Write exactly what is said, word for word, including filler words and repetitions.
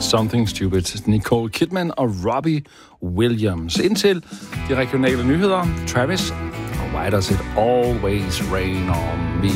Something Stupid. Nicole Kidman og Robbie Williams. Indtil de regionale nyheder. Travis. Why does it always rain on me?